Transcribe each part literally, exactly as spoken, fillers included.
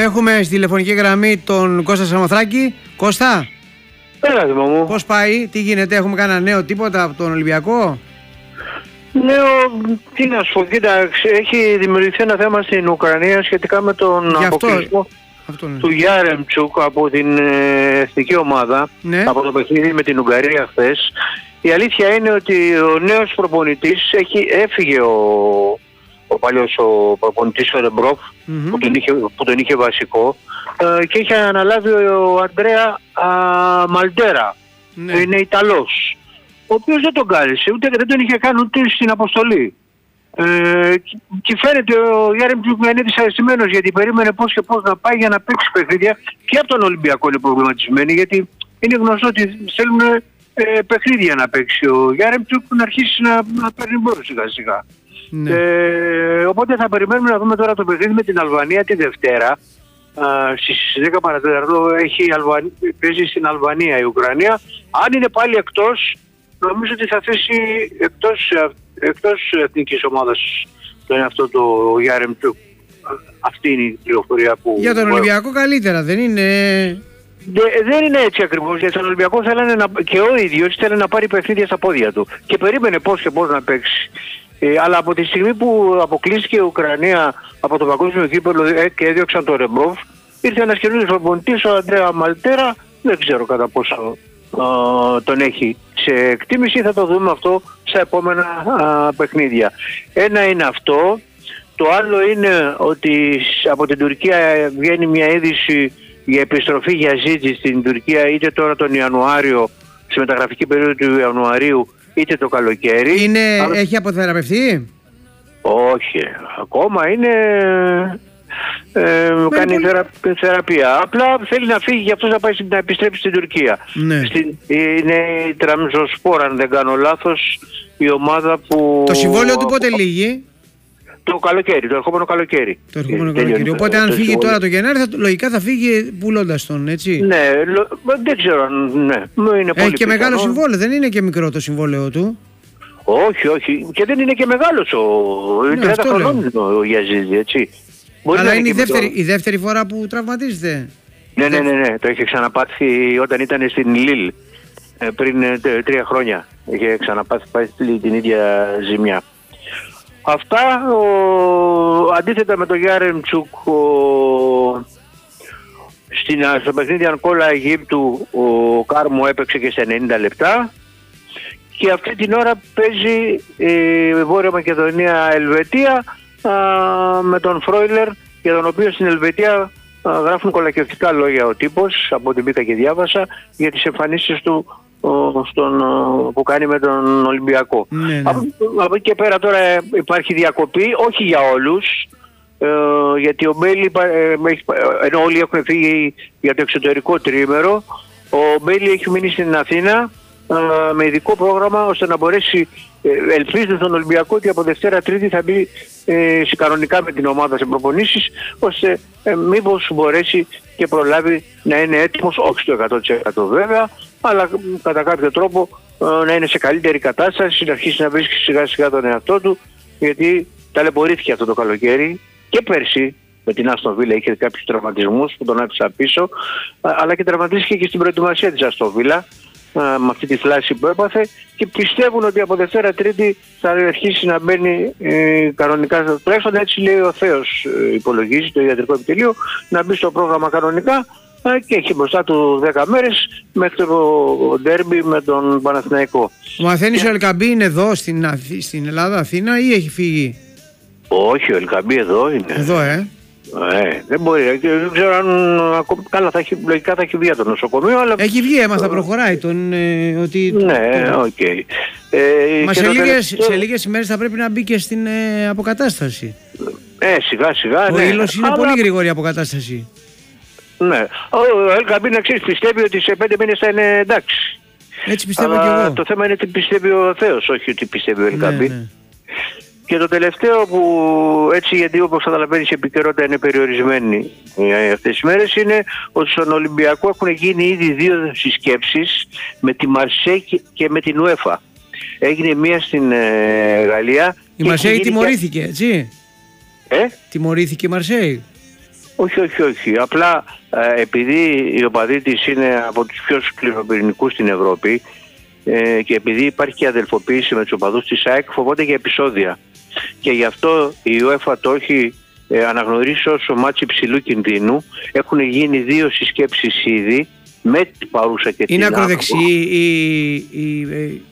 Έχουμε στη τηλεφωνική γραμμή τον Κώστα Σαμοθράκη. Κώστα, Έλα, Δημό μου. πώς πάει, τι γίνεται, έχουμε κανένα νέο τίποτα από τον Ολυμπιακό? Νέο, τι να σου πω, κοίταξε, έχει δημιουργηθεί ένα θέμα στην Ουκρανία σχετικά με τον Γι' αυτό- αποκλεισμό αυτό είναι. του Γιάρεμτσουκ από την ε, εθνική ομάδα, Ναι. από το παιχνίδι με την Ουγγαρία χθες. Η αλήθεια είναι ότι ο νέος προπονητής έχει, έφυγε ο, ο παλιός ο προπονητής ο Ρεμπρόφ, Μμμ. που, τον είχε, που τον είχε βασικό, ε, και είχε αναλάβει ο Αντρέα α, Μαλτέρα, Ναι. που είναι Ιταλός, ο οποίος δεν τον κάλεσε, ούτε δεν τον είχε κάνει ούτε στην αποστολή. Ε, και φαίνεται ο Γιάρεμτσουκ να είναι δυσαρεστημένος, γιατί περίμενε πώς και πώς να πάει για να παίξει παιχνίδια, και από τον Ολυμπιακό είναι προβληματισμένοι, γιατί είναι γνωστό ότι θέλουν ε, παιχνίδια να παίξει ο Γιάρεμτσουκ, να αρχίσει να, να παίρνει μπόρους σιγά σιγά. Ναι. Ε, οπότε θα περιμένουμε να δούμε τώρα το παιχνίδι με την Αλβανία τη Δευτέρα. Α, στις δέκα παρά τέταρτο έχει η Αλβανία, παίζει στην Αλβανία η Ουκρανία. Αν είναι πάλι εκτός, νομίζω ότι θα θέσει εκτός, εκτός εθνικής ομάδας τον εαυτό του Γιάρεμτσουκ. Αυτή είναι η πληροφορία που... Για τον Ολυμπιακό καλύτερα, δεν είναι? Δε, δεν είναι έτσι ακριβώς, γιατί τον Ολυμπιακό θέλανε να, και ο ίδιος θέλει να πάρει παιχνίδια στα πόδια του και περίμενε πώς και πώς να παίξει. Ε, αλλά από τη στιγμή που αποκλείστηκε η Ουκρανία από το παγκόσμιο κύπελλο ε, και έδιωξαν τον Ρεμπρόφ, ήρθε ένας καινούργιος προπονητής, ο Αντρέα Μαλτέρα, δεν ξέρω κατά πόσο ε, τον έχει σε εκτίμηση, θα το δούμε αυτό στα επόμενα ε, παιχνίδια. Ένα είναι αυτό, το άλλο είναι ότι από την Τουρκία βγαίνει μια είδηση για επιστροφή για ζήτη στην Τουρκία, είτε τώρα τον Ιανουάριο, στη μεταγραφική περίοδο του Ιανουαρίου, είτε το καλοκαίρι. Είναι, Αλλά... έχει αποθεραπευτεί? Όχι, ακόμα είναι... Ε, κάνει πολύ... θερα... θεραπεία. Απλά θέλει να φύγει για αυτός να πάει να επιστρέψει στην Τουρκία. Ναι. Στην... Είναι η Τραμζοσπόρ, αν δεν κάνω λάθος, η ομάδα που... Το συμβόλαιο του πότε λύγει? Το καλοκαίρι, το ερχόμενο καλοκαίρι. Το ερχόμενο Ε, καλοκαίρι. τελειώνει, Οπότε αν το φύγει συμβόλαιο. τώρα το Γενάρη, θα, λογικά θα φύγει πουλώντας τον, έτσι. Ναι, λο... δεν ξέρω αν ναι. Είναι πολύ Έχει και πιθανό. μεγάλο συμβόλαιο, δεν είναι και μικρό το συμβόλαιο του. Όχι, όχι. Και δεν είναι και μεγάλος ο... Ναι, τριάντα αυτό χρονών λέω. είναι ο Γιαζίδη, έτσι. Μπορεί Αλλά να είναι η και δεύτερη, μικρό. η δεύτερη φορά που τραυματίζεται. Ναι, ναι, ναι, ναι. Το είχε ξαναπάθει όταν ήταν στην Λίλ ε, πριν ε, τε- τρία χρόνια. Είχε ξαναπάθει πάλι την ίδια ζημιά. Αυτά, ο... αντίθετα με τον Γιάρεμτσουκ, ο... Στην, στο παιχνίδι Ανκόλα Αιγύπτου ο Κάρμο έπαιξε και στα ενενήντα λεπτά. Και αυτή την ώρα παίζει η Βόρεια Μακεδονία Ελβετία α, με τον Φρόιλερ, για τον οποίο στην Ελβετία α, γράφουν κολακευτικά λόγια ο τύπος, από ό,τι μπήκα και διάβασα, για τις εμφανίσεις του ο, στον, ο, που κάνει με τον Ολυμπιακό. Ναι, ναι. Από, από εκεί και πέρα τώρα υπάρχει διακοπή, όχι για όλους, ε, γιατί ο Μπέιλι, ε, ενώ όλοι έχουν φύγει για το εξωτερικό τριήμερο, ο Μπέιλι έχει μείνει στην Αθήνα ε, με ειδικό πρόγραμμα, ώστε να μπορέσει, ε, ελπίζω στον Ολυμπιακό, ότι από Δευτέρα Τρίτη θα μπει ε, κανονικά με την ομάδα σε προπονήσεις, ώστε ε, μήπως μπορέσει και προλάβει να είναι έτοιμος, όχι στο εκατό τοις εκατό βέβαια, αλλά κατά κάποιο τρόπο ε, να είναι σε καλύτερη κατάσταση, να αρχίσει να βρίσκει σιγά σιγά τον εαυτό του, γιατί ταλαιπωρήθηκε αυτό το καλοκαίρι και πέρσι με την Άστον Βίλα, είχε κάποιους τραυματισμούς που τον άφησα πίσω, αλλά και τραυματίστηκε και στην προετοιμασία της Άστον Βίλα με αυτή τη φλάση που έπαθε, και πιστεύουν ότι από Δευτέρα Τρίτη θα αρχίσει να μπαίνει ε, κανονικά, τουλάχιστον έτσι λέει ο Θέος, ε, υπολογίζει το ιατρικό επιτελείο, να μπει στο πρόγραμμα κανονικά, ε, και έχει μπροστά του δέκα μέρες μέχρι το ντέρμπι με τον Παναθηναϊκό. Ο Μαθαίνης ο Ελκαμπή είναι εδώ στην, Αθή, στην Ελλάδα, Αθήνα, ή έχει φύγει? Όχι, ο Ελκαμπή εδώ είναι. Εδώ, ε. Ε, δεν μπορεί, δεν ξέρω αν ακόμα, καλά, θα έχει, λογικά θα έχει βγει από το νοσοκομείο, αλλά... Έχει βγει, έμαθα, προχωράει τον, ε, ότι... Ναι, οκ. Okay. Ε, Μα σε, το λίγες, τελευταίο... σε λίγες ημέρες θα πρέπει να μπει και στην ε, αποκατάσταση. Ε, σιγά σιγά, Ο ναι. Ήλος είναι Αλλά... πολύ γρήγορη η αποκατάσταση. Ναι. Ο Ελκαμπή, να ξέρεις, πιστεύει ότι σε πέντε μήνες θα είναι εντάξει. Έτσι πιστεύω Αλλά κι εγώ. το θέμα είναι τι πιστεύει ο Θεός, όχι ότι πιστεύει ο Ελκαμπή. Ναι, ναι. Και το τελευταίο που έτσι, γιατί όπως καταλαβαίνεις η επικαιρότητα είναι περιορισμένη ε, αυτές τις μέρες, είναι ότι στον Ολυμπιακό έχουν γίνει ήδη δύο συσκέψεις με τη Μαρσέη και με την Ουέφα. Έγινε μία στην ε, Γαλλία. Η Μαρσέη τιμωρήθηκε, έτσι. Ε? Τιμωρήθηκε η Μαρσέη. Όχι, όχι, όχι. Απλά ε, επειδή οι οπαδοί της είναι από τους πιο σκληροπυρηνικούς στην Ευρώπη ε, και επειδή υπάρχει και αδελφοποίηση με τους οπαδούς της ΑΕΚ, φοβόνται για επεισόδια. Και γι' αυτό η UEFA το έχει ε, αναγνωρίσει ως μάτς υψηλού κινδύνου. Έχουν γίνει δύο συσκέψεις ήδη με την παρούσα και την είναι ακροδεξιοί οι, οι,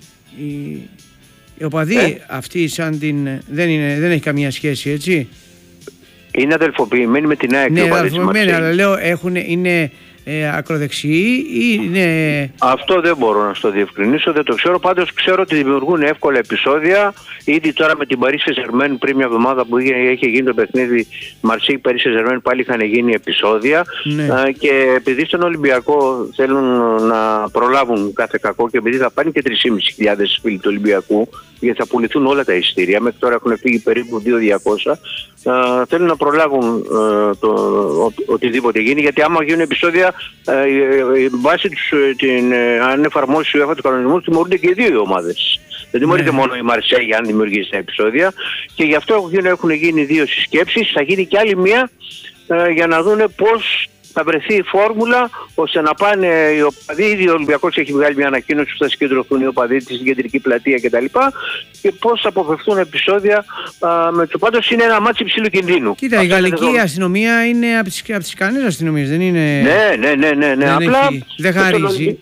οι, οι οπαδοί ε? αυτοί σαν την... Δεν, είναι, δεν έχει καμία σχέση, έτσι. Είναι αδελφοποιημένοι με την ΑΕΚ. Ναι, αδελφοποιημένοι, αλλά λέω έχουν, είναι ε, ακροδεξιοί ή είναι... Αυτό δεν μπορώ να στο διευκρινίσω, δεν το ξέρω. Πάντως ξέρω ότι δημιουργούν εύκολα επεισόδια. Ήδη τώρα με την Paris Saint-Germain πριν μια εβδομάδα που είχε γίνει το παιχνίδι Marseille Paris Saint-Germain πάλι είχαν γίνει επεισόδια. Ναι. Α, και επειδή στον Ολυμπιακό θέλουν να προλάβουν κάθε κακό και επειδή θα πάνε και τρεις χιλιάδες πεντακόσιοι φίλοι του Ολυμπιακού, γιατί θα πουληθούν όλα τα εισιτήρια, μέχρι τώρα έχουν φύγει περίπου δύο χιλιάδες διακόσια, Uh, θέλουν να προλάβουν uh, το, ο, οτιδήποτε γίνει, γιατί άμα γίνουν επεισόδια uh, η βάση τους, την, uh, αν εφαρμόσει ο UEFA του κανονισμού, δημιουργούνται και οι δύο οι ομάδες. Δεν δημιουργείται μόνο η Μαρσέγγι αν δημιουργήσει τα επεισόδια, και γι' αυτό έχουν, έχουν γίνει δύο συσκέψεις. Θα γίνει και άλλη μία uh, για να δούνε πώς θα βρεθεί η φόρμουλα ώστε να πάνε οι οπαδοί. Ήδη ο Ολυμπιακός έχει βγάλει μια ανακοίνωση που θα συγκεντρωθούν οι οπαδοί στην κεντρική πλατεία κτλ. Και πώς θα αποφευθούν επεισόδια α, με το. Πάντως είναι ένα μάτσι υψηλού κινδύνου. Κοίτα, αυτό η γαλλική εδώ... αστυνομία είναι από τις, από τις ικανές αστυνομίες, δεν είναι. Ναι, ναι, ναι. ναι, ναι. Δεν, Απλά έχει, δεν χαρίζει.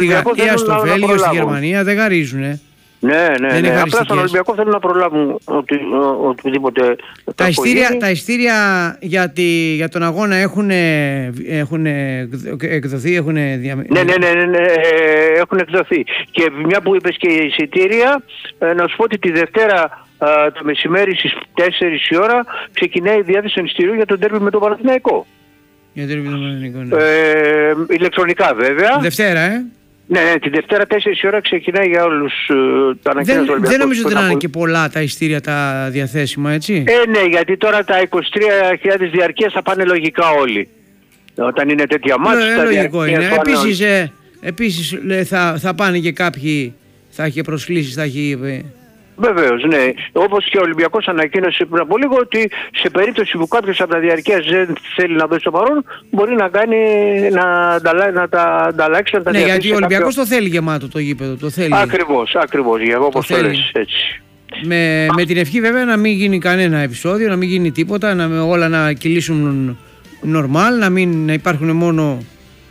Ή στο Βέλγιο, στη Γερμανία δεν χαρίζουν. Ε. Ναι, ναι, ναι. Απλά στον Ολυμπιακό θέλουν να προλάβουν οτι, ο, οτιδήποτε. Τα ειστήρια, τα ειστήρια για, τη, για τον αγώνα έχουν, έχουν εκδοθεί, έχουν διαμε... ναι, ναι, ναι, ναι, ναι, έχουν εκδοθεί. Και μια που είπες και η εισιτήρια, να σου πω ότι τη Δευτέρα το μεσημέρι στις τέσσερις η ώρα ξεκινάει η διάθεση των εισιτηρίων για τον ντέρμπι με τον Παναθηναϊκό. Για τον ντέρμπι με τον Παναθηναϊκό, ναι. Ε, ηλεκτρονικά βέβαια. Δευτέρα, ε. Ναι, ναι, την Δευτέρα τέσσερις η ώρα ξεκινάει για όλους uh, τα ανακοίνωση του Ολυμπιακού. Δεν νομίζω ότι να είναι και πολλά τα ειστήρια τα διαθέσιμα, έτσι. Ε, ναι, γιατί τώρα τα είκοσι τρεις χιλιάδες διαρκείας θα πάνε λογικά όλοι. Όταν είναι τέτοια μάτια. Ναι, λογικό είναι. Επίσης, ε, επίσης ε, θα, θα πάνε και κάποιοι, θα έχει προσκλήσεις, θα έχει... Ε, Βεβαίως, ναι. Όπως και ο Ολυμπιακός ανακοίνωσε πριν από λίγο ότι σε περίπτωση που κάποιος από τα διαρκείας δεν θέλει να δώσει το παρόν, μπορεί να κάνει, να, ανταλλα, να τα ανταλλάξει, να τα ναι, γιατί ο Ολυμπιακός κάποιο... το θέλει γεμάτο το γήπεδο, το θέλει. Ακριβώς, ακριβώς, για εγώ όπως το λες, έτσι. Με, με την ευχή βέβαια να μην γίνει κανένα επεισόδιο, να μην γίνει τίποτα, να, όλα να κυλήσουν normal, να μην να υπάρχουν μόνο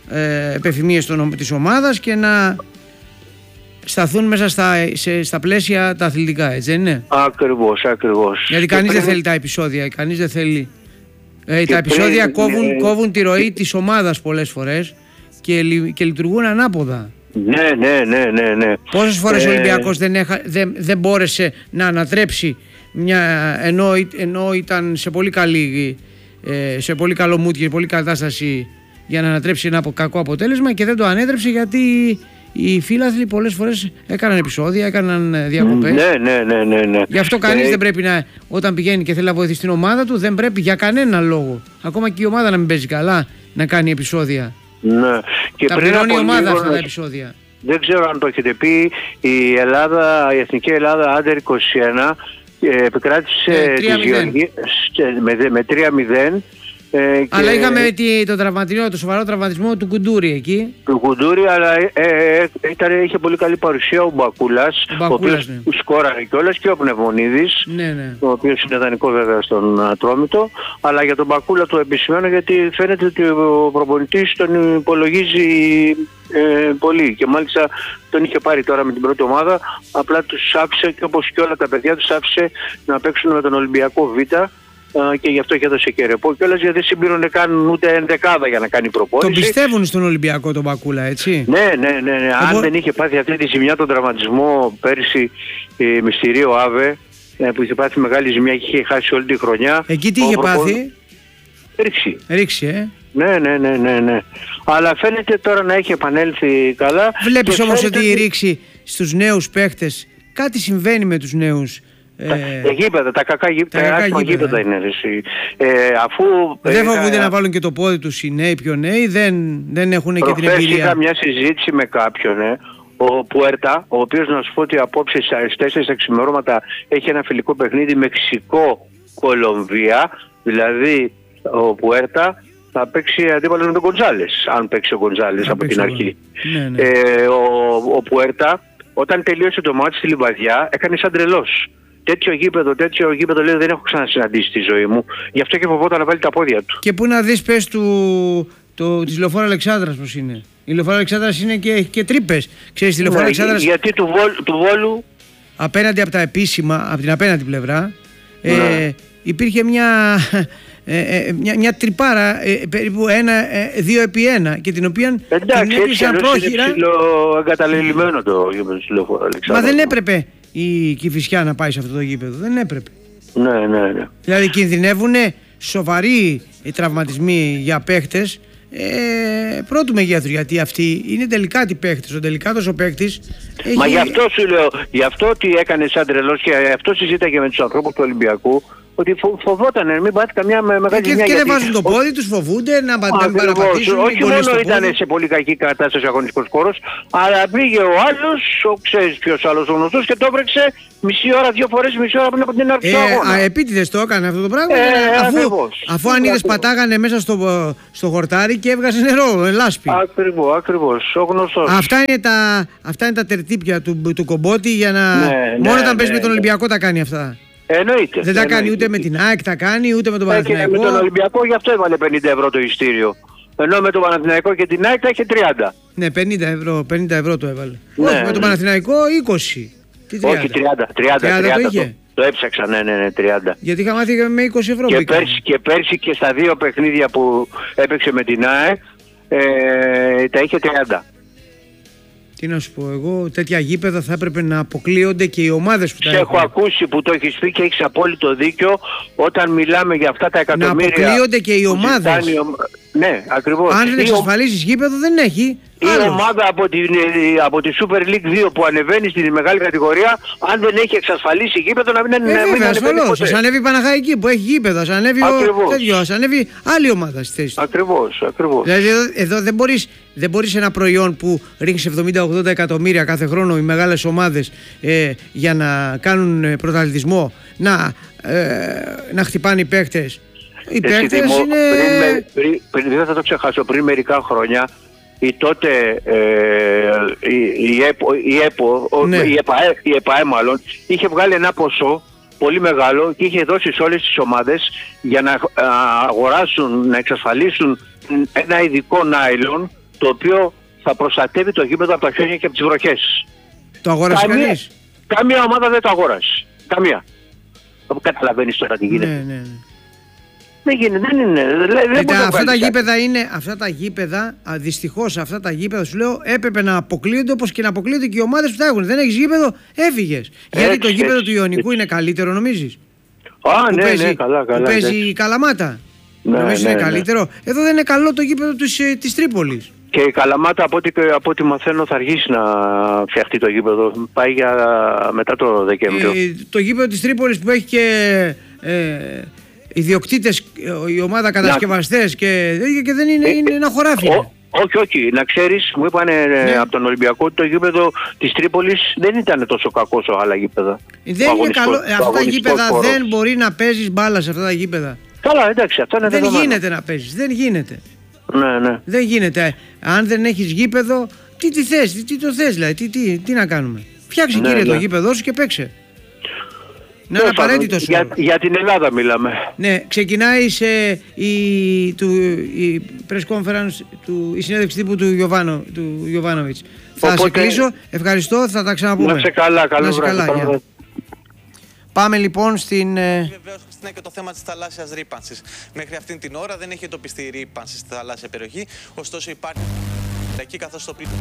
ε, επεφημίες της ομάδας και να σταθούν μέσα στα, σε, στα πλαίσια τα αθλητικά, έτσι δεν είναι? Ακριβώς, ακριβώς. Γιατί κανείς πριν... δεν θέλει τα επεισόδια, κανείς δεν θέλει. Ε, τα επεισόδια πριν... κόβουν, ναι. κόβουν τη ροή της ομάδας πολλές φορές και, και λειτουργούν ανάποδα. Ναι, ναι, ναι, ναι, ναι. Πόσες φορές ε... ο Ολυμπιακός δεν, έχα, δεν, δεν μπόρεσε να ανατρέψει μια, ενώ, ενώ ήταν σε πολύ, καλή, ε, σε πολύ καλό mood και πολύ κατάσταση για να ανατρέψει ένα κακό αποτέλεσμα και δεν το ανέτρεψε γιατί οι φίλαθλοι πολλές φορές έκαναν επεισόδια, έκαναν διακοπές. Ναι, ναι, ναι, ναι, ναι. Γι' αυτό κανείς ε... δεν πρέπει να, όταν πηγαίνει και θέλει να βοηθήσει την ομάδα του, δεν πρέπει για κανένα λόγο, ακόμα και η ομάδα να μην παίζει καλά, να κάνει επεισόδια. Ναι. Και τα πληρώνει η ομάδα αυτά τα επεισόδια. Δεν ξέρω αν το έχετε πει, η Ελλάδα, η Εθνική Ελλάδα Άντερ είκοσι ένα ε, επικράτησε ε, τη Γεωργία με, με τρία μηδέν. Ε, αλλά είχαμε το τραυματισμό, το σοβαρό τραυματισμό του Κουντούρη εκεί. Του Κουντούρη, αλλά ε, ε, ήταν, είχε πολύ καλή παρουσία ο Μπακούλας, ο, ο οποίος ναι. σκόραρε κιόλας, και ο Πνευμονίδης, ναι, ναι. ο οποίος είναι δανεικό βέβαια στον Ατρόμητο. Αλλά για τον Μπακούλα το επισημαίνω γιατί φαίνεται ότι ο προπονητής τον υπολογίζει ε, πολύ και μάλιστα τον είχε πάρει τώρα με την πρώτη ομάδα. Απλά τους άφησε, και όπως και όλα τα παιδιά τους άφησε να παίξουν με τον Ολυμπιακό Β. Και γι' αυτό και έδωσε και ρεπό κιόλας, γιατί δεν συμπλήρωνε καν ούτε ενδεκάδα για να κάνει προπόνηση. Τον πιστεύουν στον Ολυμπιακό τον Μπακούλα, έτσι. Ναι, ναι, ναι, ναι. Αν Εγώ... δεν είχε πάθει αυτή τη ζημιά, τον τραυματισμό πέρσι ε, με Στηρίο Άβε, ε, που είχε πάθει μεγάλη ζημιά και είχε χάσει όλη τη χρονιά. Εκεί τι είχε προπο... πάθει? Ρίξη. Ρίξη, ε. Ναι, ναι, ναι, ναι, ναι. Αλλά φαίνεται τώρα να έχει επανέλθει καλά. Βλέπεις όμως ότι η ρίξη στους νέους παίχτες, κάτι συμβαίνει με τους νέους. Τα, ε, τα γήπεδα, τα κακά γήπεδα, τα κακά γήπεδα είναι. Ε, αφού, δεν φοβούνται ε, να βάλουν και το πόδι τους οι νέοι, πιο νέοι, δεν, δεν έχουν και την εμπειρία. Είχα μια συζήτηση με κάποιον, ε, ο Πουέρτα, ο οποίος να σου πω ότι απόψε στις τέσσερις τα ξημερώματα έχει ένα φιλικό παιχνίδι Μεξικό-Κολομβία, δηλαδή ο Πουέρτα θα παίξει αντίπαλο με τον Γκοντζάλες, αν παίξει ο Γκοντζάλες από την αρχή. Ναι, ναι. Ε, ο, ο Πουέρτα, όταν τελείωσε το μάτι στη Λιβαδιά, έκανε σαν τρελός. Τέτοιο γήπεδο, τέτοιο γήπεδο λέει δεν έχω ξανασυναντήσει στη ζωή μου. Γι' αυτό και φοβόταν να βάλει τα πόδια του. Και πού να δεις, πες του, το, της Λεωφόρου Αλεξάνδρας πώς είναι. Η Λεωφόρου Αλεξάνδρας είναι και, και τρύπες. Ξέρεις, τη Λεωφόρου Ναι, Αλεξάνδρας. γιατί του, Βόλ, του Βόλου. Απέναντι από τα επίσημα, από την απέναντι πλευρά, ναι. ε, υπήρχε μια, ε, ε, μια, μια τρυπάρα ε, περίπου ένα, ε, δύο επί ένα και την οποία εντάξει, την έκλεισαν πρόχειρα. Είναι εγκαταλελειμμένο το γήπεδο της Λεωφόρου Αλεξάνδρας. Μα δεν έπρεπε η Κηφισιά να πάει σε αυτό το γήπεδο. Δεν έπρεπε. Ναι, ναι, ναι. Δηλαδή κινδυνεύουν σοβαροί τραυματισμοί για παίχτες ε, πρώτου μεγέθους. Γιατί αυτοί είναι τελικάτοι παίχτες. Ο τελικάτος ο παίχτης. Έχει... Μα γι' αυτό σου λέω, γι' αυτό τι έκανε σαν τρελός και αυτό συζήταγε με τους ανθρώπους του Ολυμπιακού. Ότι φο, φοβότανε, μην πάτε καμιά με μεγάλη ζημιά. Και, και δεν βάζουν το πόδι τους, φοβούνται να παραπατήσουν. Όχι μόνο ήταν σε πολύ κακή κατάσταση ο αγωνιστικός χώρος, αλλά πήγε ο άλλος, ο ξέρεις ποιος άλλος ο γνωστός, και το έβρεξε μισή ώρα, δύο φορές μισή ώρα πριν από την άρξη του αγώνα. Α, επίτηδες το έκανε αυτό το πράγμα. Ε, αφού αφού αν είδες πατάγανε μέσα στο, στο χορτάρι και έβγαζε νερό, λάσπη. Ακριβώς, ακριβώς, ο γνωστός. Αυτά είναι τα, αυτά είναι τα τερτύπια του, του Κομπότη για να. Ναι, μόνο ναι, όταν ναι, παίζει ναι. με τον Ολυμπιακό τα κάνει αυτά. Εννοείται. Δεν τα εννοείται. κάνει ούτε με την ΑΕΚ, τα κάνει ούτε με τον Παναθηναϊκό. Και με τον Ολυμπιακό γι' αυτό έβαλε πενήντα ευρώ το ειστήριο. Ενώ με τον Παναθηναϊκό και την ΑΕΚ τα είχε τριάντα. Ναι, πενήντα ευρώ, πενήντα ευρώ το έβαλε. Ναι, όχι, με ναι. τον Παναθηναϊκό είκοσι. Τι τριάντα. Όχι, τριάντα. τριάντα, τριάντα τριάντα το είχε. Το, το έψαξα, ναι, ναι, ναι, τριάντα. Γιατί είχα μάθει με είκοσι ευρώ. Και πέρσι, και πέρσι και στα δύο παιχνίδια που έπαιξε με την ΑΕΚ ε, τα είχε τριάντα. Τι να σου πω, εγώ τέτοια γήπεδα θα έπρεπε να αποκλείονται και οι ομάδες που τα έχουν. έχουν. Σε έχω ακούσει που το έχεις πει και έχεις απόλυτο δίκιο όταν μιλάμε για αυτά τα εκατομμύρια. Να αποκλείονται και οι ομάδες. Ο... Ναι, ακριβώς. Αν δεν εξασφαλίσεις γήπεδο δεν έχει. Η άλλος. ομάδα από, την, από τη Super League δύο που ανεβαίνει στην μεγάλη κατηγορία, αν δεν έχει εξασφαλίσει γήπεδο, να μην είναι. Ε, βέβαια, ασφαλώς. Ας ανέβει η Παναχαϊκή που έχει γήπεδο, ας ανέβει ο τέτοιο, ας ανέβει άλλη ομάδα στη θέση του. Ακριβώς, ακριβώς. Δηλαδή εδώ, εδώ δεν μπορείς, δεν μπορείς ένα προϊόν που ρίχνει εβδομήντα με ογδόντα εκατομμύρια κάθε χρόνο οι μεγάλες ομάδες ε, για να κάνουν ε, πρωταθλητισμό να, ε, να χτυπάνε οι παίκτες. Οι παίκτες δημο... είναι... Πριν, πριν, πριν, δεν θα το ξεχάσω, πριν μερικά χρόνια η τότε ε, η, η, ΕΠΟ, η, ΕΠΟ, ναι. η, ΕΠΑΕ, η ΕΠΑΕ μάλλον είχε βγάλει ένα ποσό πολύ μεγάλο και είχε δώσει σε όλες τις ομάδες για να αγοράσουν, να εξασφαλίσουν ένα ειδικό νάιλον το οποίο θα προστατεύει το γήπεδο από τα χιόνια και από τις βροχές. Το αγόρασε καμία, κανείς? Καμία ομάδα δεν το αγόρασε. Καμία. Καταλαβαίνεις τώρα τι γίνεται. Ναι, ναι, ναι. Δεν γίνεται, δεν είναι. Δεν Κοίτα, αυτά τα γήπεδα είναι, αυτά τα γήπεδα, δυστυχώς αυτά τα γήπεδα σου λέω έπρεπε να αποκλείονται όπως και να αποκλείονται και οι ομάδες που τα έχουν. Δεν έχεις γήπεδο, έφυγες. Γιατί έτσι, το γήπεδο έτσι, του Ιωνικού έτσι. είναι καλύτερο, νομίζεις? Α, που ναι, παίζει, ναι, καλά, καλά. που παίζει έτσι. η Καλαμάτα. Ναι, νομίζεις ναι, είναι ναι. καλύτερο? Εδώ δεν είναι καλό το γήπεδο της, της Τρίπολης. Και η Καλαμάτα από ό,τι, από ό,τι μαθαίνω θα αργήσει να φτιαχτεί το γήπεδο. Πάει για μετά το Δεκέμβριο. Ε, το γήπεδο της Τρίπολης που έχει και ε, ιδιοκτήτες, η ομάδα κατασκευαστές και, και δεν είναι, είναι ένα χωράφι. Ο, όχι, όχι. Να ξέρεις, μου είπαν ναι. από τον Ολυμπιακό ότι το γήπεδο της Τρίπολης δεν ήταν τόσο κακό όσο άλλα γήπεδα. Δεν είναι καλό. Αυτά τα γήπεδα χώρος. Δεν μπορεί να παίζεις μπάλα σε αυτά τα γήπεδα. Καλά, εντάξει, αυτό είναι δεν δεδομένο. γίνεται να παίζεις, δεν γίνεται. Ναι, ναι. Δεν γίνεται. Αν δεν έχεις γήπεδο, τι, τι θες, τι, τι το θες δηλαδή, τι, τι, τι να κάνουμε. Φτιάξε ναι, κύριε ναι. το γήπεδο σου και παίξε. Να είναι απαραίτητο. Για, για την Ελλάδα μιλάμε. Ναι, ξεκινάει σε η, του, η press conference, του, η συνέντευξη τύπου του, Γιωβάνο, του Γιωβάνοβιτς. Θα σε κλείσω, ευχαριστώ, θα τα ξαναπούμε. Να σε καλά, καλό βράδυ. Πάμε λοιπόν στην... Βεβαίως, Χριστίνα, και το θέμα της θαλάσσιας ρύπανσης. Μέχρι αυτήν την ώρα δεν έχει εντοπιστεί ρύπανση στη θαλάσσια περιοχή, ωστόσο υπάρχει εκεί καθώς το πλήττει.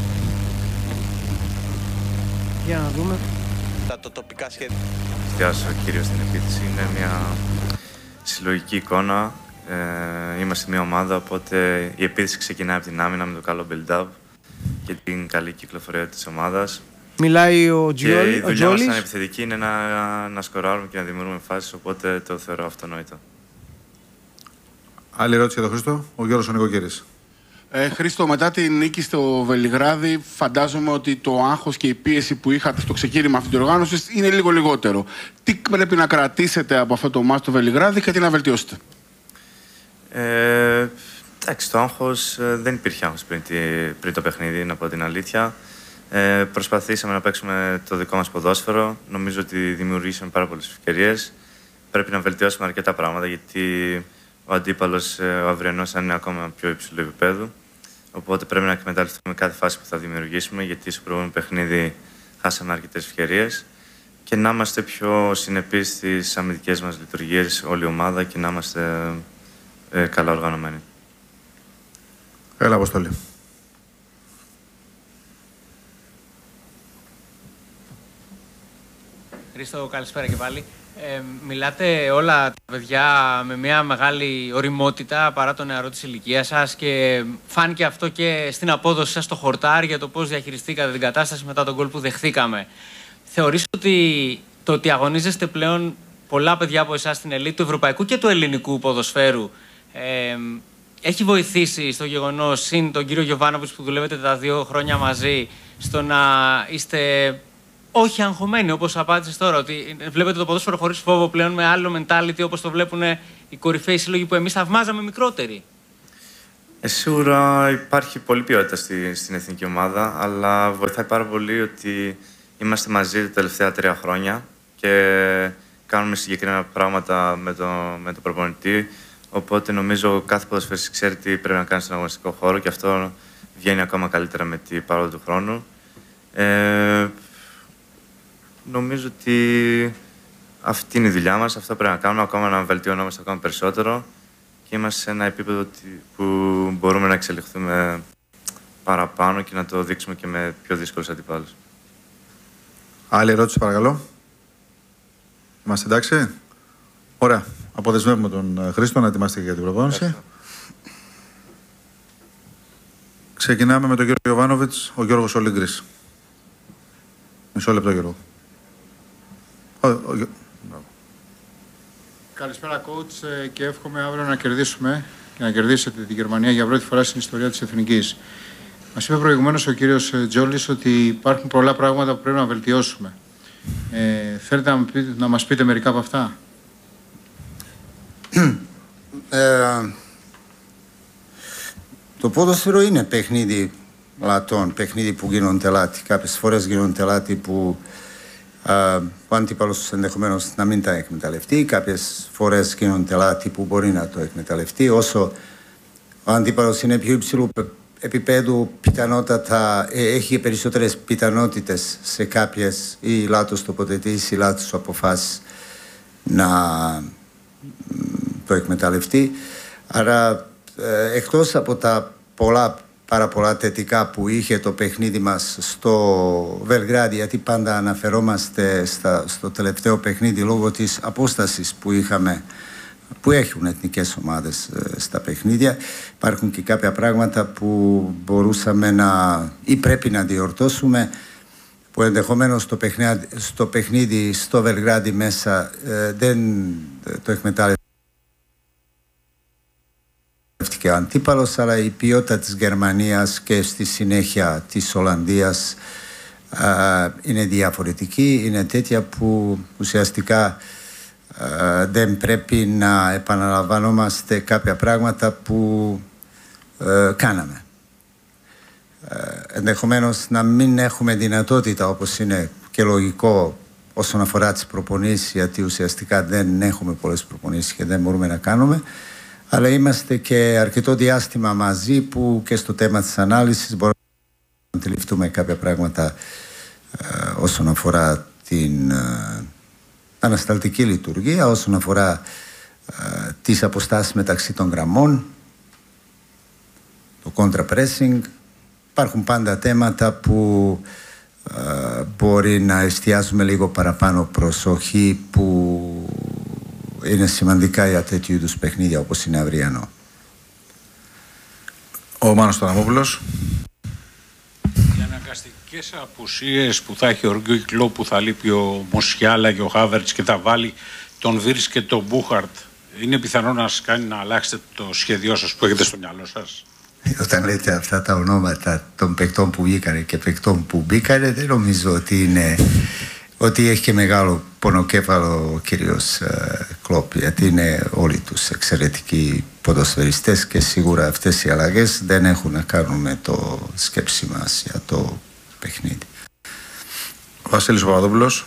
Για να δούμε. Το τοπικά σχέδια. Εστιάσω κυρίως στην επίθεση. Είναι μια συλλογική εικόνα. Ε, είμαστε μια ομάδα, οπότε η επίθεση ξεκινάει από την άμυνα με το καλό build-up και την καλή κυκλοφορία της ομάδας. Μιλάει ο Τζιόλης. Και η δουλειά μας σαν επιθετική είναι να, να σκοράρουμε και να δημιουργούμε φάσεις, οπότε το θεωρώ αυτονόητο. Άλλη ερώτηση για τον Χρήστο, ο Γιώργος ο Νικοκύρης. Ε, Χρήστο, μετά την νίκη στο Βελιγράδι, φαντάζομαι ότι το άγχος και η πίεση που είχατε στο ξεκίνημα αυτής της οργάνωσης είναι λίγο λιγότερο. Τι πρέπει να κρατήσετε από αυτό το μάτς στο Βελιγράδι και τι να βελτιώσετε? Ε, εντάξει, το άγχος ε, δεν υπήρχε άγχος πριν, τη, πριν το παιχνίδι, να πω την αλήθεια. Ε, προσπαθήσαμε να παίξουμε το δικό μας ποδόσφαιρο. Νομίζω ότι δημιουργήσαμε πάρα πολλές ευκαιρίες. Πρέπει να βελτιώσουμε αρκετά πράγματα, γιατί ο αντίπαλος, ο αυριανός, είναι ακόμα πιο υψηλού επίπεδου. Οπότε πρέπει να εκμεταλλευτούμε κάθε φάση που θα δημιουργήσουμε, γιατί στο προηγούμενο παιχνίδι χάσαμε αρκετές ευκαιρίες. Και να είμαστε πιο συνεπείς στις αμυντικές μας λειτουργίες, όλη η ομάδα, και να είμαστε ε, καλά οργανωμένοι. Έλα, Αποστόλη. Χρήστο, καλησπέρα και πάλι. Ε, μιλάτε όλα τα παιδιά με μια μεγάλη ωριμότητα παρά το νεαρό της ηλικίας σας, και φάνηκε αυτό και στην απόδοση σας στο χορτάρ για το πώς διαχειριστήκατε την κατάσταση μετά τον γκολ που δεχθήκαμε. Θεωρείς ότι το ότι αγωνίζεστε πλέον πολλά παιδιά από εσάς στην ελίτ του ευρωπαϊκού και του ελληνικού ποδοσφαίρου ε, έχει βοηθήσει στο γεγονός, συν τον κύριο Γιοβάνοβιτς που δουλεύετε τα δύο χρόνια μαζί, στο να είστε όχι αγχωμένοι, όπως απάντησες τώρα, ότι βλέπετε το ποδόσφαιρο χωρίς φόβο πλέον, με άλλο mentality, όπως το βλέπουν οι κορυφαίοι σύλλογοι που εμείς θαυμάζαμε μικρότεροι? Ε, σίγουρα υπάρχει πολλή ποιότητα στη, στην εθνική ομάδα, αλλά βοηθάει πάρα πολύ ότι είμαστε μαζί τα τελευταία τρία χρόνια και κάνουμε συγκεκριμένα πράγματα με τον με το προπονητή. Οπότε νομίζω κάθε ποδοσφαιριστής ξέρει τι πρέπει να κάνει στον αγωνιστικό χώρο, και αυτό βγαίνει ακόμα καλύτερα με την παρόλο του χρόνου. Ε, νομίζω ότι αυτή είναι η δουλειά μας, αυτό πρέπει να κάνουμε, ακόμα να βελτιωνόμαστε ακόμα περισσότερο, και είμαστε σε ένα επίπεδο που μπορούμε να εξελιχθούμε παραπάνω και να το δείξουμε και με πιο δύσκολους αντιπάλους. Άλλη ερώτηση, παρακαλώ. Είμαστε εντάξει? Ωραία. Αποδεσμεύουμε τον Χρήστο να ετοιμαστεί για την προπόνηση. Ξεκινάμε με τον κύριο Γιοβάνοβιτς, ο Γιώργος Ολύγκρης. Μισό λεπτό, Γιώργο. Ο, ο, ο... Καλησπέρα, coach, και εύχομαι αύριο να κερδίσουμε και να κερδίσετε τη Γερμανία για πρώτη φορά στην ιστορία της Εθνικής. Μας είπε προηγουμένως ο κύριος Τζόλης ότι υπάρχουν πολλά πράγματα που πρέπει να βελτιώσουμε. Ε, θέλετε να, πείτε, να μας πείτε μερικά από αυτά? Ε, το ποδόσφαιρο είναι παιχνίδι λατών, παιχνίδι που γίνονται λάθη. Κάποιες φορές γίνονται λάθη που Uh, ο αντίπαλος ενδεχομένως να μην τα εκμεταλλευτεί. Κάποιες φορές γίνονται λάθη που μπορεί να το εκμεταλλευτεί. Όσο ο αντίπαλος είναι πιο υψηλού επίπεδου, πιθανότατα ε, έχει περισσότερες πιθανότητες σε κάποιες ή λάθος τοποθετήσεις ή λάθος αποφάσεις να το εκμεταλλευτεί. Άρα ε, εκτός από τα πολλά πάρα πολλά θετικά που είχε το παιχνίδι μας στο Βελγράδι, γιατί πάντα αναφερόμαστε στα, στο τελευταίο παιχνίδι λόγω της απόστασης που είχαμε, που έχουν εθνικές ομάδες ε, στα παιχνίδια. Υπάρχουν και κάποια πράγματα που μπορούσαμε να ή πρέπει να διορθώσουμε, που ενδεχομένως στο παιχνίδι στο, παιχνίδι, στο Βελγράδι μέσα ε, δεν το εκμετάλλευε και ο αντίπαλος, αλλά η ποιότητα της Γερμανίας και στη συνέχεια της Ολλανδίας α, είναι διαφορετική, είναι τέτοια που ουσιαστικά α, δεν πρέπει να επαναλαμβανόμαστε κάποια πράγματα που α, κάναμε. Α, ενδεχομένως να μην έχουμε δυνατότητα, όπως είναι και λογικό, όσον αφορά τις προπονήσεις, γιατί ουσιαστικά δεν έχουμε πολλές προπονήσεις και δεν μπορούμε να κάνουμε. Αλλά είμαστε και αρκετό διάστημα μαζί που και στο θέμα της ανάλυσης μπορούμε να αντιληφθούμε κάποια πράγματα ε, όσον αφορά την ε, ανασταλτική λειτουργία, όσον αφορά ε, τις αποστάσεις μεταξύ των γραμμών, το contra-pressing. Υπάρχουν πάντα θέματα που ε, μπορεί να εστιάσουμε λίγο παραπάνω προσοχή, που είναι σημαντικά για τέτοιου είδους παιχνίδια όπως είναι αυριανό. Ο Μάνος Ταναμόπουλος. Οι αναγκαστικές απουσίες που θα έχει ο Γκίκλο, που θα λείπει ο Μοσιάλα και ο Χάβερτς και θα βάλει τον Βίρς και τον Μπούχαρτ, είναι πιθανό να σας κάνει να αλλάξετε το σχέδιό σας που έχετε στο μυαλό σας? Όταν λέτε αυτά τα ονόματα των παικτών που βγήκανε και παικτών που μπήκανε, δεν νομίζω ότι είναι ότι έχει και μεγάλο πονοκέφαλο ο κύριος Κλόπ, γιατί είναι όλοι τους εξαιρετικοί ποδοσφαιριστές και σίγουρα αυτές οι αλλαγές δεν έχουν να κάνουν με το σκέψη μας για το παιχνίδι. Βασίλης Παπαδόπουλος.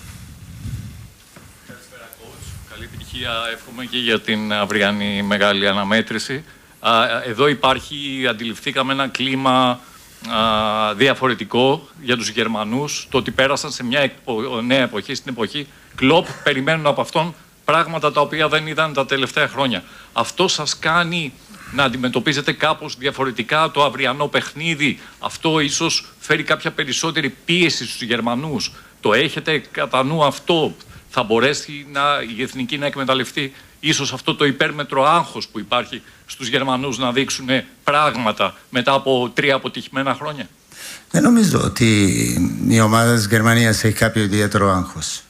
Καλησπέρα, coach. Καλή επιτυχία εύχομαι και για την αυριανή μεγάλη αναμέτρηση. Εδώ υπάρχει, αντιληφθήκαμε, ένα κλίμα α, διαφορετικό για τους Γερμανούς. Το ότι πέρασαν σε μια επο, νέα εποχή, στην εποχή Κλόπ, περιμένουν από αυτόν πράγματα τα οποία δεν είδαν τα τελευταία χρόνια. Αυτό σας κάνει να αντιμετωπίζετε κάπως διαφορετικά το αυριανό παιχνίδι? Αυτό ίσως φέρει κάποια περισσότερη πίεση στους Γερμανούς? Το έχετε κατά νου αυτό? Θα μπορέσει να, η Εθνική να εκμεταλλευτεί ίσως αυτό το υπέρμετρο άγχος που υπάρχει στους Γερμανούς να δείξουν πράγματα μετά από τρία αποτυχημένα χρόνια? Δεν νομίζω ότι η ομάδα της Γερμανίας έχει κάποιο ιδιαίτερο άγχος.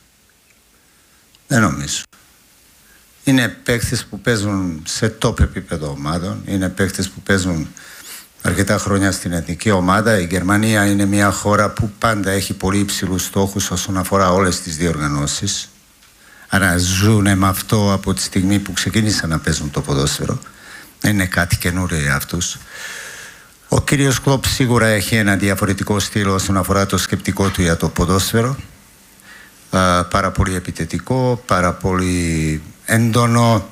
Δεν νομίζω. Είναι παίκτες που παίζουν σε top επίπεδο ομάδων, είναι παίκτες που παίζουν αρκετά χρόνια στην εθνική ομάδα. Η Γερμανία είναι μια χώρα που πάντα έχει πολύ υψηλούς στόχους όσον αφορά όλες τις διοργανώσεις. Άρα ζουν με αυτό από τη στιγμή που ξεκίνησαν να παίζουν το ποδόσφαιρο. Δεν είναι κάτι καινούριο για αυτούς. Ο κύριος Κλόπ σίγουρα έχει ένα διαφορετικό στυλ όσον αφορά το σκεπτικό του για το ποδόσφαιρο. Uh, πάρα πολύ επιτετικό, πάρα πολύ έντονο,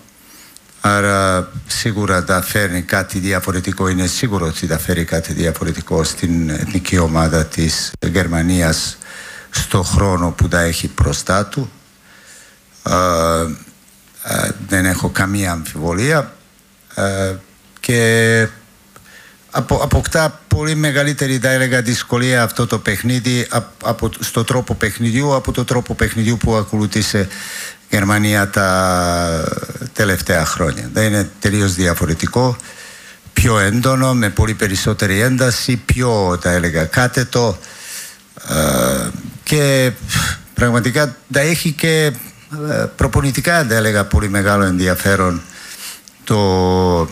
άρα σίγουρα θα φέρνει κάτι διαφορετικό, είναι σίγουρο ότι θα φέρει κάτι διαφορετικό στην εθνική ομάδα της Γερμανίας στο χρόνο που θα έχει μπροστά του. Uh, uh, δεν έχω καμία αμφιβολία uh, και απο, αποκτά πολύ μεγαλύτερη, θα έλεγα, δυσκολία αυτό το παιχνίδι από, στο τρόπο παιχνιδιού από το τρόπο παιχνιδιού που ακολούθησε η Γερμανία τα τελευταία χρόνια. Δεν είναι τελείως διαφορετικό, πιο έντονο, με πολύ περισσότερη ένταση, πιο, θα έλεγα, κάτετο ε, και πραγματικά θα έχει και προπονητικά, θα έλεγα, πολύ μεγάλο ενδιαφέρον το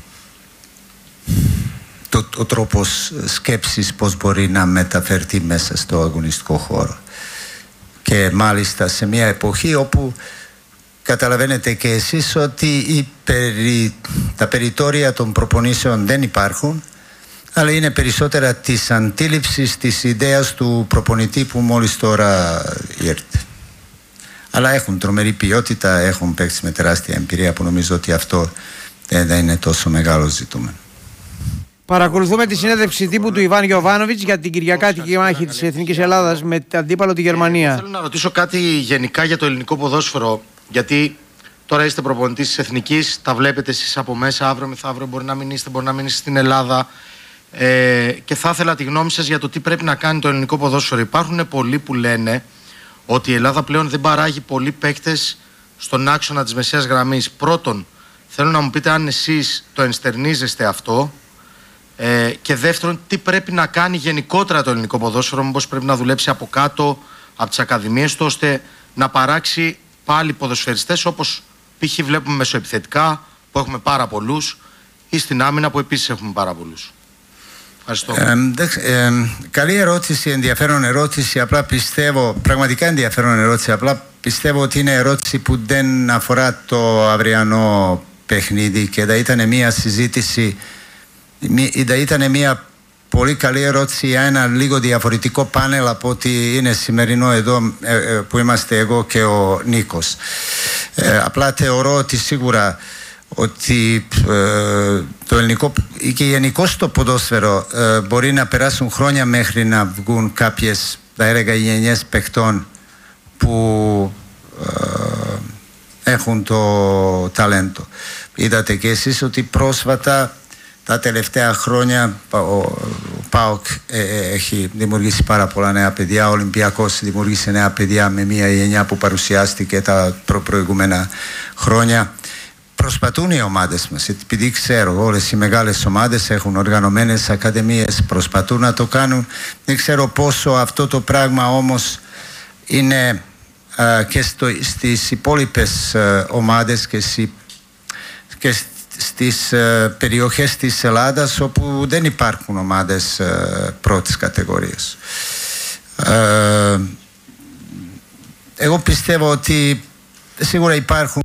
Το, ο τρόπος σκέψης πώς μπορεί να μεταφερθεί μέσα στο αγωνιστικό χώρο. Και μάλιστα σε μια εποχή όπου καταλαβαίνετε και εσείς ότι οι περι, τα περιτόρια των προπονήσεων δεν υπάρχουν, αλλά είναι περισσότερα της αντίληψης, της ιδέας του προπονητή που μόλις τώρα ήρθε. Αλλά έχουν τρομερή ποιότητα, έχουν παίξει με τεράστια εμπειρία που νομίζω ότι αυτό δεν είναι τόσο μεγάλο ζητούμενο. Παρακολουθούμε τη συνέντευξη τύπου του Ιβάν Γιοβάνοβιτς για την κυριακάτικη μάχη της Εθνικής Ελλάδας με αντίπαλο τη Γερμανία. Θέλω να ρωτήσω κάτι γενικά για το ελληνικό ποδόσφαιρο, γιατί τώρα είστε προπονητής της Εθνικής, τα βλέπετε εσείς από μέσα, αύριο μεθαύριο μπορεί να μην είστε, μπορεί να μην είστε στην Ελλάδα. Ε, και θα ήθελα τη γνώμη σας για το τι πρέπει να κάνει το ελληνικό ποδόσφαιρο. Υπάρχουν πολλοί που λένε ότι η Ελλάδα πλέον δεν παράγει πολλοί παίκτες στον άξονα της μεσαίας γραμμής. Πρώτον, θέλω να μου πείτε αν εσείς το ενστερνίζεστε αυτό. Ε, και δεύτερον, τι πρέπει να κάνει γενικότερα το ελληνικό ποδόσφαιρο, μήπως πρέπει να δουλέψει από κάτω, από τις ακαδημίες του, ώστε να παράξει πάλι ποδοσφαιριστές όπως π.χ. βλέπουμε μεσοεπιθετικά που έχουμε πάρα πολλούς ή στην άμυνα που επίσης έχουμε πάρα πολλούς. Ευχαριστώ. Ε, ε, καλή ερώτηση, ενδιαφέρον ερώτηση. Απλά πιστεύω, πραγματικά ενδιαφέρον ερώτηση. Απλά πιστεύω ότι είναι ερώτηση που δεν αφορά το αυριανό παιχνίδι και θα ήταν μια συζήτηση. Ήταν μια πολύ καλή ερώτηση για ένα λίγο διαφορετικό πάνελ από ότι είναι σημερινό εδώ που είμαστε εγώ και ο Νίκος. Ε, απλά θεωρώ ότι σίγουρα ότι ε, το ελληνικό και γενικώς το ποδόσφαιρο ε, μπορεί να περάσουν χρόνια μέχρι να βγουν κάποιες, θα έλεγα, γενιές παιχτών που ε, έχουν το ταλέντο. Είδατε και εσείς ότι πρόσφατα τα τελευταία χρόνια ο ΠΑΟΚ ε, έχει δημιουργήσει πάρα πολλά νέα παιδιά. Ο Ολυμπιακός δημιουργήσε νέα παιδιά με μια γενιά που παρουσιάστηκε τα προ- προηγούμενα χρόνια. Προσπαθούν οι ομάδες μας, επειδή ξέρω όλες οι μεγάλες ομάδες έχουν οργανωμένες ακαδημίες, προσπαθούν να το κάνουν. Δεν ξέρω πόσο αυτό το πράγμα όμως είναι α, και στο, στις υπόλοιπες α, ομάδες και, σι, και στις ε, περιοχές της Ελλάδας όπου δεν υπάρχουν ομάδες ε, πρώτης κατηγορίας. Ε, εγώ πιστεύω ότι σίγουρα υπάρχουν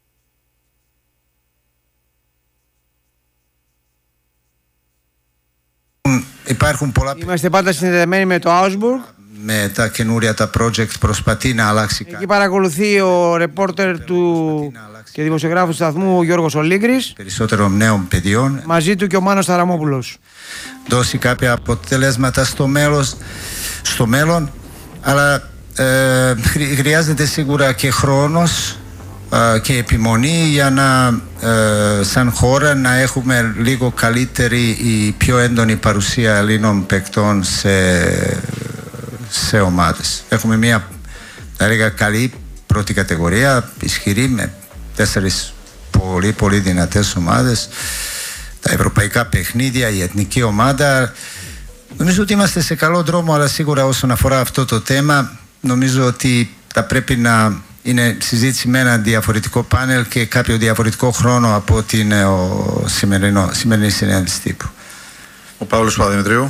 υπάρχουν πολλά... Είμαστε πάντα συνδεδεμένοι με το Augsburg. Με τα καινούρια τα project προσπαθεί να αλλάξει κάτι. Εκεί παρακολουθεί ο ρεπόρτερ του και δημοσιογράφου του σταθμού Γιώργος Ολίγκρης. Περισσότερων νέων παιδιών. Μαζί του και ο Μάνος Ταραμόπουλος. Δώσει κάποια αποτελέσματα στο μέλλον, στο μέλλον αλλά ε, χρειάζεται σίγουρα και χρόνος ε, και επιμονή για να ε, σαν χώρα να έχουμε λίγο καλύτερη ή πιο έντονη παρουσία Ελλήνων παικτών σε, σε ομάδες. Έχουμε μια, θα έλεγα, καλή πρώτη κατηγορία, ισχυρή, με τέσσερις πολύ πολύ δυνατές ομάδες. Τα ευρωπαϊκά παιχνίδια, η εθνική ομάδα. Νομίζω ότι είμαστε σε καλό δρόμο, αλλά σίγουρα όσον αφορά αυτό το θέμα, νομίζω ότι θα πρέπει να είναι συζήτηση με ένα διαφορετικό πάνελ και κάποιο διαφορετικό χρόνο από ότι είναι ο σημερινό, σημερινή συνέντευξη τύπου. Ο Παύλος Παπαδημητρίου.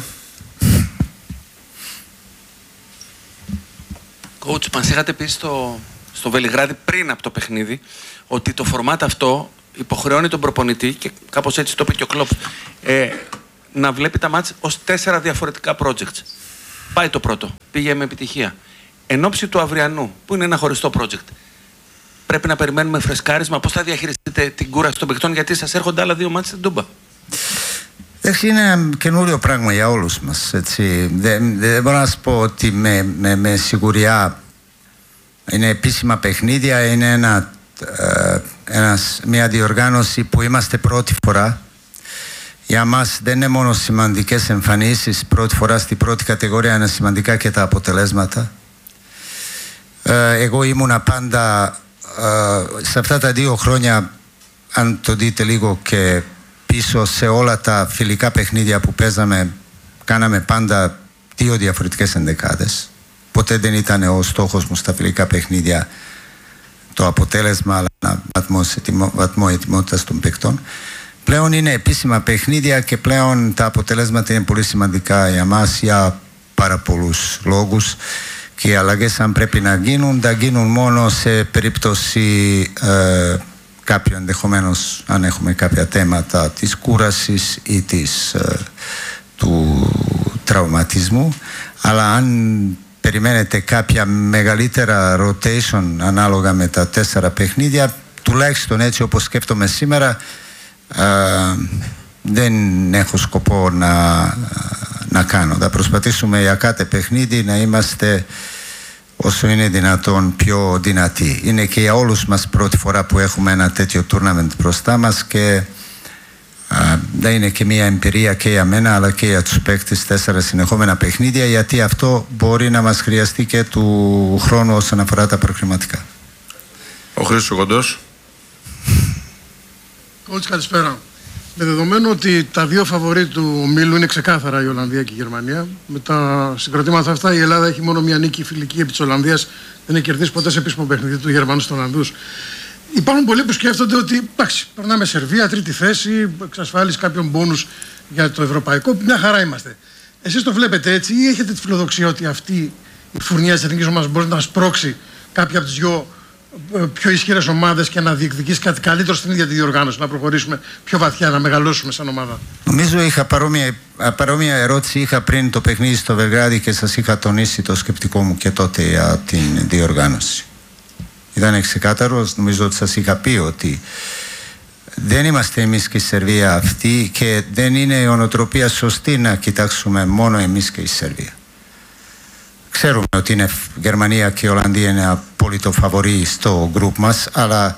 Coach, μας είχατε πει στο, στο Βελιγράδι πριν από το παιχνίδι ότι το φορμάτ αυτό υποχρεώνει τον προπονητή, και κάπως έτσι το είπε και ο Κλοπ, ε, να βλέπει τα μάτς ως τέσσερα διαφορετικά projects. Πάει το πρώτο, πήγε με επιτυχία. Εν ώψη του αυριανού, που είναι ένα χωριστό project, πρέπει να περιμένουμε φρεσκάρισμα. Πώς θα διαχειριστείτε την κούραση των παιχτών, γιατί σας έρχονται άλλα δύο μάτς στην Τούμπα? Εντάξει, είναι ένα καινούριο πράγμα για όλους μας. Έτσι. Δεν, δεν μπορώ να σας πω ότι με, με, με σιγουριά είναι επίσημα παιχνίδια, είναι ένα, ε, ένας, μια διοργάνωση που είμαστε πρώτη φορά. Για μας δεν είναι μόνο σημαντικές εμφανίσεις, πρώτη φορά στην πρώτη κατηγορία, είναι σημαντικά και τα αποτελέσματα. Ε, εγώ ήμουνα πάντα ε, σε αυτά τα δύο χρόνια, αν το δείτε λίγο και πίσω, σε όλα τα φιλικά παιχνίδια που παίζαμε, κάναμε πάντα δύο διαφορετικές ενδεκάδες. Ποτέ δεν ήταν ο στόχος μου στα φιλικά παιχνίδια το αποτέλεσμα, αλλά ένα βαθμό ετοιμότητας των παικτών. Πλέον είναι επίσημα παιχνίδια και πλέον τα αποτελέσματα είναι πολύ σημαντικά για μας για πάρα πολλούς λόγους, και οι αλλαγές, αν πρέπει να γίνουν, θα γίνουν μόνο σε περίπτωση ε, κάποιο, ενδεχομένως αν έχουμε κάποια θέματα της κούρασης ή της, ε, του τραυματισμού, αλλά αν περιμένετε κάποια μεγαλύτερα rotation ανάλογα με τα τέσσερα παιχνίδια, τουλάχιστον έτσι όπως σκέφτομαι σήμερα, Uh, δεν έχω σκοπό να, να κάνω. Θα προσπαθήσουμε για κάθε παιχνίδι να είμαστε όσο είναι δυνατόν πιο δυνατοί. Είναι και για όλους μας πρώτη φορά που έχουμε ένα τέτοιο tournament μπροστά μας, και uh, θα είναι και μια εμπειρία και για μένα αλλά και για τους παίκτες, τέσσερα συνεχόμενα παιχνίδια, γιατί αυτό μπορεί να μας χρειαστεί και του χρόνου όσον αφορά τα προκριματικά. Ο Χρήστος Κοντός. Κότσι, καλησπέρα. Με δεδομένο ότι τα δύο φαβορί του ομίλου είναι ξεκάθαρα η Ολλανδία και η Γερμανία, με τα συγκροτήματα αυτά η Ελλάδα έχει μόνο μια νίκη φιλική επί της Ολλανδίας, δεν έχει κερδίσει ποτέ σε επίσημο παιχνίδι του Γερμανού στους Ολλανδούς. Υπάρχουν πολλοί που σκέφτονται ότι εντάξει, περνάμε Σερβία, τρίτη θέση, εξασφάλιση κάποιων μπόνους για το ευρωπαϊκό, μια χαρά είμαστε. Εσείς το βλέπετε έτσι, ή έχετε τη φιλοδοξία ότι αυτή η φουρνιά της εθνικής ομάδας μπορεί να σπρώξει κάποια από τις δυο πιο ισχυρές ομάδες και να διεκδικήσει κάτι καλύτερο στην ίδια τη διοργάνωση, να προχωρήσουμε πιο βαθιά, να μεγαλώσουμε σαν ομάδα? Νομίζω είχα παρόμοια, παρόμοια ερώτηση είχα πριν το παιχνίδι στο Βελιγράδι και σας είχα τονίσει το σκεπτικό μου και τότε για την διοργάνωση. Ήταν ξεκάθαρος, νομίζω ότι σας είχα πει ότι δεν είμαστε εμείς και η Σερβία αυτή, και δεν είναι η ονοτροπία σωστή να κοιτάξουμε μόνο εμείς και η Σερβία. Ξέρουμε ότι είναι η Γερμανία και η Ολλανδία είναι απόλυτο φαβορί στο γκρουπ μας, αλλά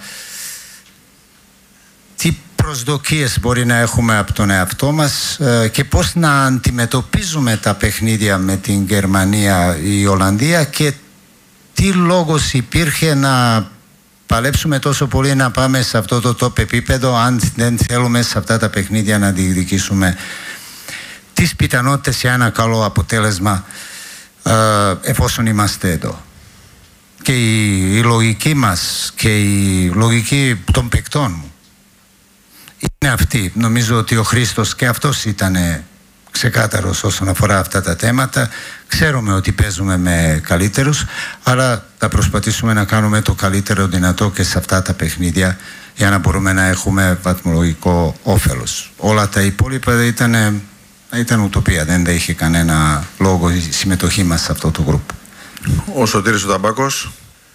τι προσδοκίες μπορεί να έχουμε από τον εαυτό μας και πώς να αντιμετωπίζουμε τα παιχνίδια με την Γερμανία ή η Ολλανδία, και τι λόγος υπήρχε να παλέψουμε τόσο πολύ να πάμε σε αυτό το top επίπεδο, αν δεν θέλουμε σε αυτά τα παιχνίδια να διεκδικήσουμε τις πιθανότητες για ένα καλό αποτέλεσμα, εφόσον είμαστε εδώ. Και η, η λογική μας και η λογική των παικτών μου είναι αυτή. Νομίζω ότι ο Χρήστος και αυτός ήταν ξεκάθαρος όσον αφορά αυτά τα θέματα. Ξέρουμε ότι παίζουμε με καλύτερους, αλλά θα προσπαθήσουμε να κάνουμε το καλύτερο δυνατό και σε αυτά τα παιχνίδια για να μπορούμε να έχουμε βαθμολογικό όφελος. Όλα τα υπόλοιπα ήταν, ήταν ουτοπία, δεν θα είχε κανένα λόγο η συμμετοχή μας σε αυτό το γκρουπ. Ο Σωτήρης ο Ταμπάκος.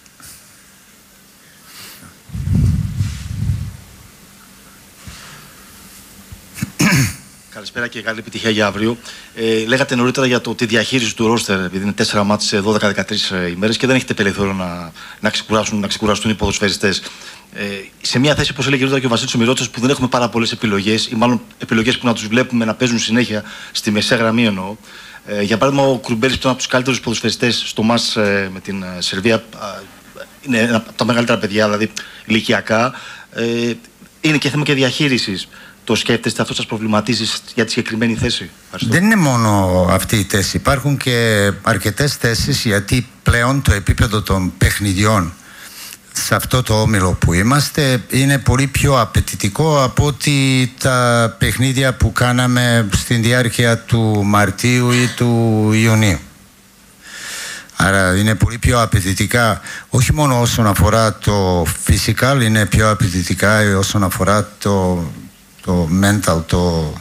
Καλησπέρα και καλή επιτυχία για αύριο. Ε, λέγατε νωρίτερα για το, τη διαχείριση του ρόστερ, επειδή είναι τέσσερα μάτς σε δώδεκα με δεκατρείς ημέρες και δεν έχετε περιθώριο να, να, ξεκουράσουν, να ξεκουραστούν οι ποδοσφαιριστές. Ε, σε μια θέση, όπως έλεγε και ο Βασίλης Ομηρότσος, που δεν έχουμε πάρα πολλές επιλογές, ή μάλλον επιλογές που να τους βλέπουμε να παίζουν συνέχεια στη μεσαία γραμμή εννοώ. Ε, για παράδειγμα, ο Κρουμπέλης, που είναι από τους καλύτερους ποδοσφαιριστές στο μάτς ε, με την ε, Σερβία, ε, είναι ένα από τα μεγαλύτερα παιδιά, δηλαδή ηλικιακά. Ε, είναι και θέμα και διαχείρισης. Το σκέφτεστε, αυτό σας προβληματίζει για τη συγκεκριμένη θέση? Ευχαριστώ. Δεν είναι μόνο αυτή η θέση. Υπάρχουν και αρκετές θέσεις, γιατί πλέον το επίπεδο των παιχνιδιών σε αυτό το όμιλο που είμαστε είναι πολύ πιο απαιτητικό από ότι τα παιχνίδια που κάναμε στην διάρκεια του Μαρτίου ή του Ιουνίου. Άρα είναι πολύ πιο απαιτητικά, όχι μόνο όσον αφορά το physical, είναι πιο απαιτητικά όσον αφορά το το mental, το,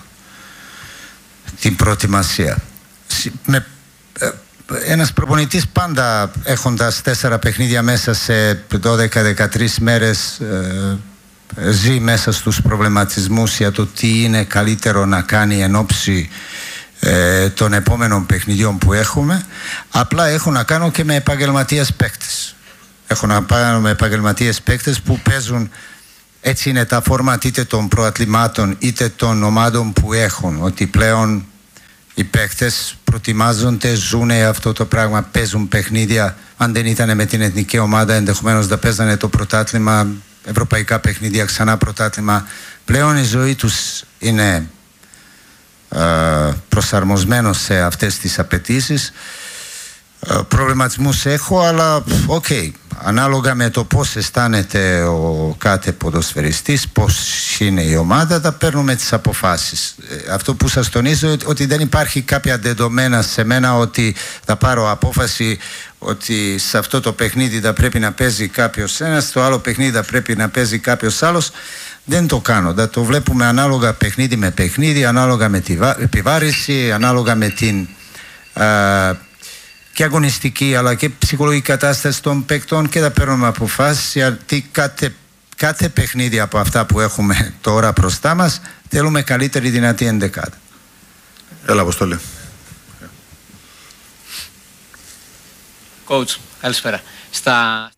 την προετοιμασία. Με, ε, ένας προπονητής πάντα έχοντας τέσσερα παιχνίδια μέσα σε δώδεκα με δεκατρείς μέρες ε, ζει μέσα στους προβληματισμούς για το τι είναι καλύτερο να κάνει εν ώψη ε, των επόμενων παιχνιδιών που έχουμε. Απλά έχω να κάνω και με επαγγελματίες παίκτες. Έχω να κάνω με επαγγελματίες παίκτες που παίζουν. Έτσι είναι τα φόρματ είτε των προαθλημάτων είτε των ομάδων που έχουν, ότι πλέον οι παίκτες προετοιμάζονται, ζουν αυτό το πράγμα, παίζουν παιχνίδια. Αν δεν ήταν με την εθνική ομάδα, ενδεχομένως θα παίζανε το πρωτάθλημα, ευρωπαϊκά παιχνίδια, ξανά πρωτάθλημα. Πλέον η ζωή τους είναι ε, προσαρμοσμένος σε αυτές τις απαιτήσεις. Ε, προβληματισμούς έχω, αλλά οκ. Okay. Ανάλογα με το πώς αισθάνεται ο κάθε ποδοσφαιριστής, πώς είναι η ομάδα, θα παίρνουμε τις αποφάσεις. Ε, αυτό που σας τονίζω, ότι δεν υπάρχει κάποια δεδομένα σε μένα ότι θα πάρω απόφαση ότι σε αυτό το παιχνίδι θα πρέπει να παίζει κάποιος ένας, στο άλλο παιχνίδι θα πρέπει να παίζει κάποιος άλλος. Δεν το κάνω. Θα το βλέπουμε ανάλογα παιχνίδι με παιχνίδι, ανάλογα με την επιβάρηση, ανάλογα με την α, και αγωνιστική αλλά και ψυχολογική κατάσταση των παικτών, και θα παίρνουμε αποφάσεις, γιατί κάθε, κάθε παιχνίδι από αυτά που έχουμε τώρα μπροστά μας θέλουμε καλύτερη δυνατή ενδεκάδα. Έλα, Αποστόλη. Coach, καλησπέρα. Στα...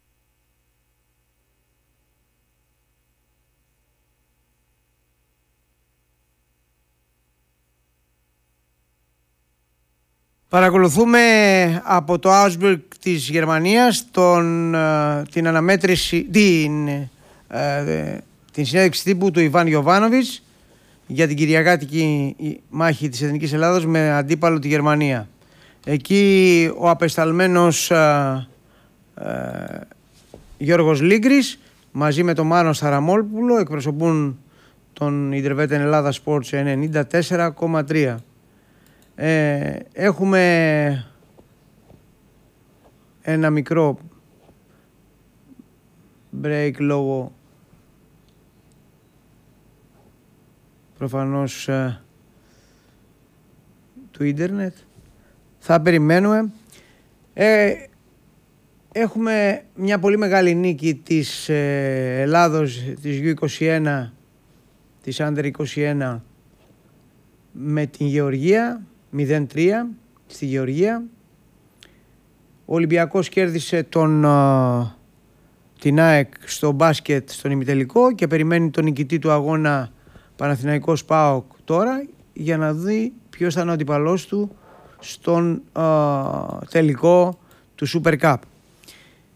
Παρακολουθούμε από το Augsburg της Γερμανίας τον, την αναμέτρηση, την, ε, την συνέντευξη τύπου του Ιβάν Γιοβάνοβιτς για την κυριακάτικη μάχη της Εθνικής Ελλάδος με αντίπαλο τη Γερμανία. Εκεί ο απεσταλμένος ε, ε, Γιώργος Λίγκρης μαζί με τον Μάνο Σταραμόλπουλο εκπροσωπούν τον Ιντερβέτεν Ελλάδα Sports ενενήντα τέσσερα κόμμα τρία. Ε, έχουμε ένα μικρό break λόγω προφανώς ε, του ίντερνετ. Θα περιμένουμε. Ε, έχουμε μια πολύ μεγάλη νίκη της ε, Ελλάδος, της γιου είκοσι ένα, της Άντερ είκοσι ένα με την Γεωργία, μηδέν τρία στη Γεωργία. Ο Ολυμπιακός κέρδισε τον, uh, την ΑΕΚ στο μπάσκετ στον ημιτελικό και περιμένει τον νικητή του αγώνα Παναθηναϊκός ΠΑΟΚ τώρα για να δει ποιος θα είναι ο αντιπαλός του στον uh, τελικό του Super Cup.